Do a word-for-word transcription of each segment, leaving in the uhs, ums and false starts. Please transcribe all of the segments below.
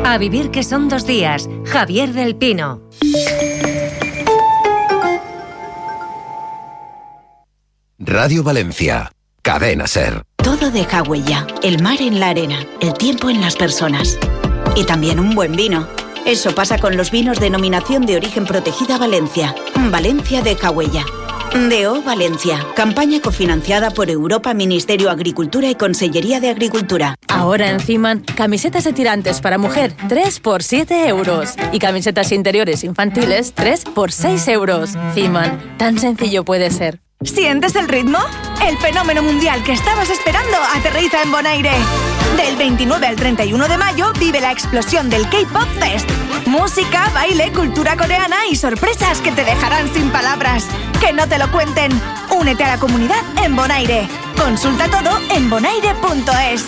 A vivir que son dos días. Javier del Pino. Radio Valencia. Cadena SER. Todo deja huella. El mar en la arena, el tiempo en las personas. Y también un buen vino. Eso pasa con los vinos denominación de origen protegida Valencia. Valencia deja huella. D O Valencia. Campaña cofinanciada por Europa, Ministerio de Agricultura y Consellería de Agricultura. Ahora en Ciman, camisetas de tirantes para mujer, tres por siete euros. Y camisetas interiores infantiles, tres por seis euros. Ciman, tan sencillo puede ser. ¿Sientes el ritmo? El fenómeno mundial que estabas esperando aterriza en Bonaire. Del veintinueve al treinta y uno de mayo vive la explosión del K-Pop Fest. Música, baile, cultura coreana y sorpresas que te dejarán sin palabras. Que no te lo cuenten. Únete a la comunidad en Bonaire. Consulta todo en bonaire punto es.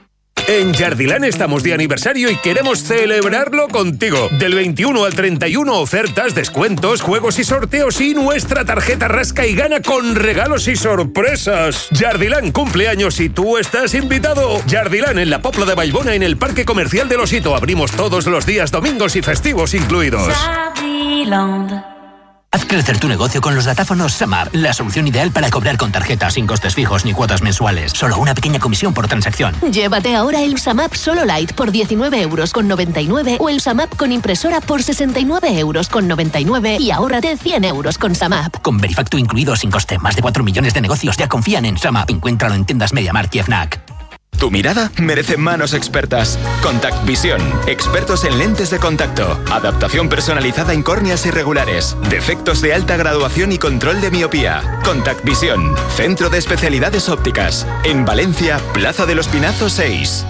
En Jardilán estamos de aniversario y queremos celebrarlo contigo. Del veintiuno al treinta y uno, ofertas, descuentos, juegos y sorteos y nuestra tarjeta Rasca y Gana con regalos y sorpresas. Jardilán cumpleaños y tú estás invitado. Jardilán en la Popla de Vallbona, en el Parque Comercial del Osito. Abrimos todos los días, domingos y festivos incluidos. Jardilán. Haz crecer tu negocio con los datáfonos SAMAP, la solución ideal para cobrar con tarjeta sin costes fijos ni cuotas mensuales. Solo una pequeña comisión por transacción. Llévate ahora el SAMAP Solo Light por diecinueve euros con noventa y nueve o el SAMAP con impresora por sesenta y nueve euros con noventa y nueve y ahórrate cien euros con SAMAP. Con Verifacto incluido sin coste, más de cuatro millones de negocios ya confían en SAMAP. Encuéntralo en tiendas MediaMarkt y FNAC. Tu mirada merece manos expertas. Contact Visión. Expertos en lentes de contacto. Adaptación personalizada en córneas irregulares. Defectos de alta graduación y control de miopía. Contact Visión. Centro de especialidades ópticas. En Valencia, Plaza de los Pinazos seis.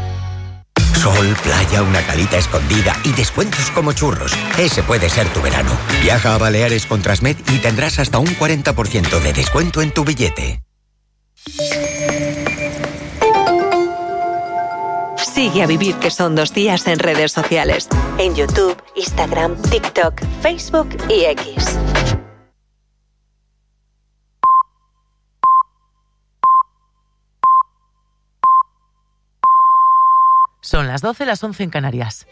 Sol, playa, una calita escondida y descuentos como churros. Ese puede ser tu verano. Viaja a Baleares con Transmed y tendrás hasta un cuarenta por ciento de descuento en tu billete. Sigue A Vivir que son dos días en redes sociales. En YouTube, Instagram, TikTok, Facebook y X. Son las doce, las once en Canarias.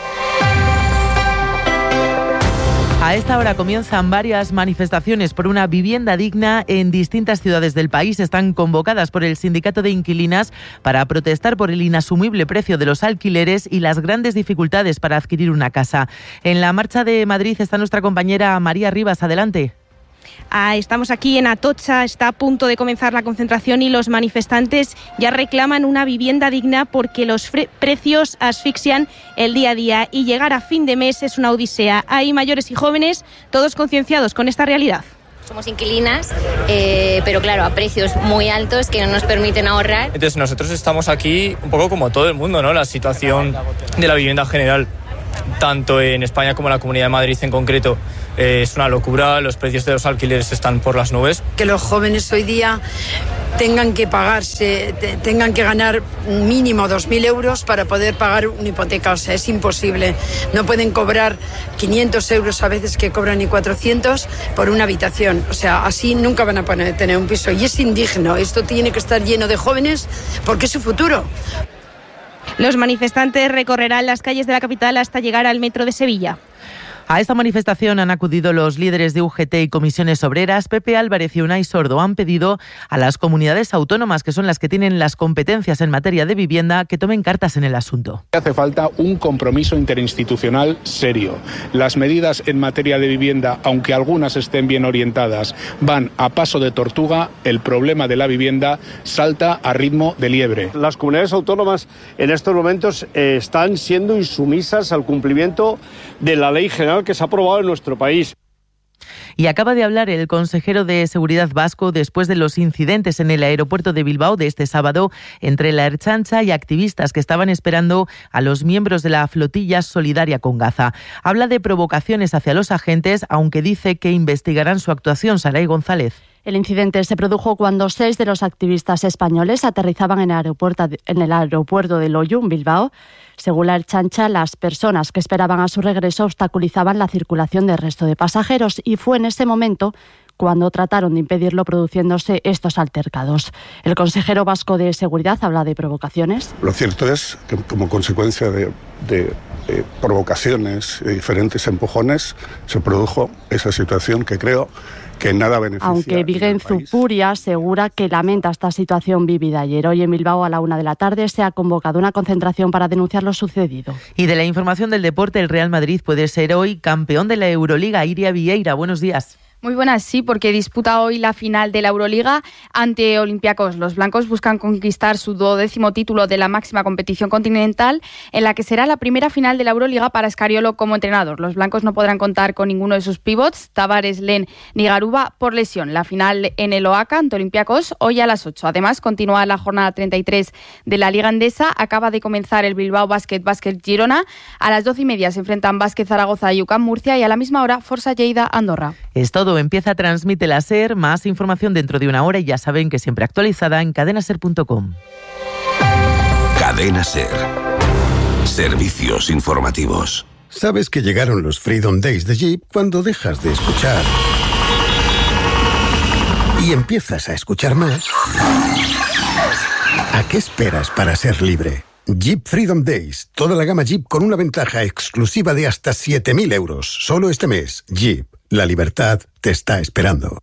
A esta hora comienzan varias manifestaciones por una vivienda digna en distintas ciudades del país. Están convocadas por el Sindicato de Inquilinas para protestar por el inasumible precio de los alquileres y las grandes dificultades para adquirir una casa. En la marcha de Madrid está nuestra compañera María Rivas. Adelante. Ah, estamos aquí en Atocha, está a punto de comenzar la concentración y los manifestantes ya reclaman una vivienda digna porque los fre- precios asfixian el día a día y llegar a fin de mes es una odisea. Hay mayores y jóvenes, todos concienciados con esta realidad. Somos inquilinas, eh, pero claro, a precios muy altos que no nos permiten ahorrar. Entonces nosotros estamos aquí un poco como todo el mundo, ¿no? La situación de la vivienda general, tanto en España como en la Comunidad de Madrid en concreto, eh, es una locura. Los precios de los alquileres están por las nubes. Que los jóvenes hoy día tengan que pagarse, te, tengan que ganar mínimo dos mil euros para poder pagar una hipoteca. O sea, es imposible. No pueden cobrar quinientos euros a veces que cobran ni cuatrocientos por una habitación. O sea, así nunca van a poder tener un piso. Y es indigno. Esto tiene que estar lleno de jóvenes porque es su futuro. Los manifestantes recorrerán las calles de la capital hasta llegar al metro de Sevilla. A esta manifestación han acudido los líderes de U G T y comisiones obreras. Pepe Álvarez y Unai Sordo han pedido a las comunidades autónomas, que son las que tienen las competencias en materia de vivienda, que tomen cartas en el asunto. Hace falta un compromiso interinstitucional serio. Las medidas en materia de vivienda, aunque algunas estén bien orientadas, van a paso de tortuga. El problema de la vivienda salta a ritmo de liebre. Las comunidades autónomas en estos momentos eh, están siendo insumisas al cumplimiento de la Ley General que se ha aprobado en nuestro país. Y acaba de hablar el consejero de Seguridad vasco después de los incidentes en el aeropuerto de Bilbao de este sábado entre la Ertzaintza y activistas que estaban esperando a los miembros de la flotilla solidaria con Gaza. Habla de provocaciones hacia los agentes, aunque dice que investigarán su actuación. Saray González. El incidente se produjo cuando seis de los activistas españoles aterrizaban en el aeropuerto de, en el aeropuerto de Loiu, Bilbao. Según la Ertzaintza, las personas que esperaban a su regreso obstaculizaban la circulación del resto de pasajeros y fue en ese momento cuando trataron de impedirlo, produciéndose estos altercados. El consejero vasco de Seguridad habla de provocaciones. Lo cierto es que como consecuencia de, de eh, provocaciones, eh, diferentes empujones, se produjo esa situación que creo que nada beneficia. Aunque Viguen Zupuria asegura que lamenta esta situación vivida ayer. Hoy en Bilbao a la una de la tarde se ha convocado una concentración para denunciar lo sucedido. Y de la información del deporte, el Real Madrid puede ser hoy campeón de la Euroliga. Iria Vieira, buenos días. Muy buenas, sí, porque disputa hoy la final de la Euroliga ante Olympiacos. Los blancos buscan conquistar su duodécimo título de la máxima competición continental, en la que será la primera final de la Euroliga para Scariolo como entrenador. Los blancos no podrán contar con ninguno de sus pivots, Tavares, Len ni Garuba, por lesión. La final en el Oaca ante Olympiacos hoy a las ocho. Además, continúa la jornada treinta y tres de la Liga Endesa. Acaba de comenzar el Bilbao Basket Basket Girona. A las doce y media se enfrentan Basket Zaragoza y U C A M Murcia, y a la misma hora Forza Lleida Andorra. Es todo. Empieza Transmite la SER. Más información dentro de una hora y ya saben que siempre actualizada en cadena ser punto com. Cadena SER. Servicios informativos. Sabes que llegaron los Freedom Days de Jeep cuando dejas de escuchar y empiezas a escuchar más. ¿A qué esperas para ser libre? Jeep Freedom Days. Toda la gama Jeep con una ventaja exclusiva de hasta siete mil euros. Solo este mes. Jeep. La libertad te está esperando.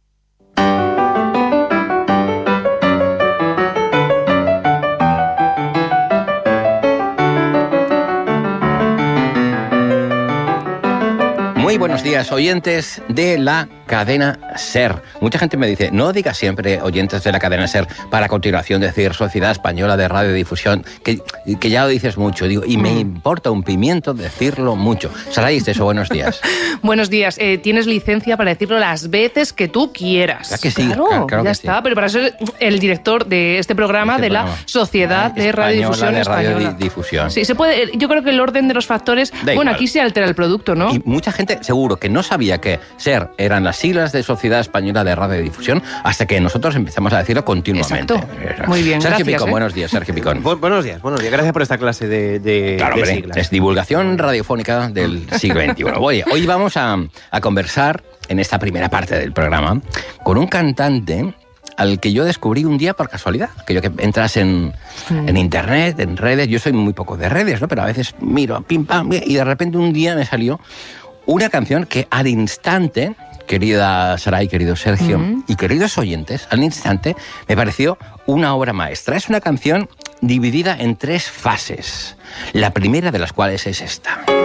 Muy buenos días, oyentes de la cadena SER. Mucha gente me dice, no digas siempre oyentes de la cadena SER, para a continuación decir Sociedad Española de Radiodifusión, que, que ya lo dices mucho. Digo, y me importa un pimiento decirlo mucho. Saray Esteso, buenos días. Buenos días. Eh, tienes licencia para decirlo las veces que tú quieras. ¿Verdad que sí? Claro, claro, claro ya que está. Sí. Pero para eso es el director de este programa, este de programa. la Sociedad de Radiodifusión de Española. Radiodifusión. Sí, se puede. Yo creo que el orden de los factores, Da bueno, igual. aquí se altera el producto, ¿no? Y mucha gente seguro que no sabía que SER eran las siglas de Sociedad Española de Radiodifusión hasta que nosotros empezamos a decirlo continuamente. Exacto. Muy bien, Sergio gracias, Picón, ¿eh? buenos días, Sergio Picón. Bu- buenos días, buenos días. Gracias por esta clase de, de, Claro, de hombre, siglas. es divulgación radiofónica del siglo veintiuno. Oye, hoy vamos a, a conversar en esta primera parte del programa con un cantante al que yo descubrí un día por casualidad. Aquello que entras en, Mm. en internet, en redes. Yo soy muy poco de redes, ¿no? Pero a veces miro, pim, pam, y de repente un día me salió una canción que al instante, querida Saray, querido Sergio, Mm. y queridos oyentes, al instante me pareció una obra maestra. Es una canción dividida en tres fases, la primera de las cuales es esta.